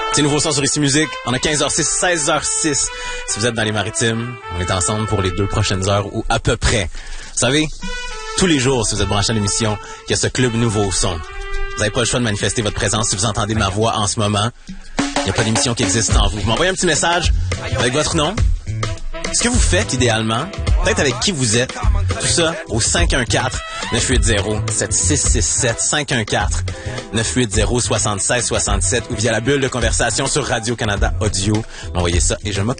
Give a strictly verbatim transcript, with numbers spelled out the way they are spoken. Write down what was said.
C'est nouveau son sur Ici Musique. On a quinze heures six, seize heures six. Si vous êtes dans les Maritimes, on est ensemble pour les deux prochaines heures ou à peu près. Vous savez, tous les jours, si vous êtes branché à l'émission, il y a ce club Nouveau Son. Vous n'avez pas le choix de manifester votre présence si vous entendez ma voix en ce moment. Il n'y a pas d'émission qui existe sans vous. Vous m'envoyez un petit message avec votre nom, ce que vous faites idéalement, peut-être avec qui vous êtes, tout ça au cinq un quatre, neuf huit zéro, sept six six sept, cinq un quatre, neuf huit zéro, sept six six sept ou via la bulle de conversation sur Radio-Canada Audio. M'envoyez ça et je m'occupe.